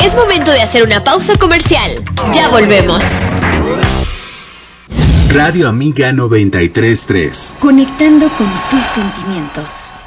Es momento de hacer una pausa comercial. Ya volvemos. Radio Amiga 93.3. Conectando con tus sentimientos.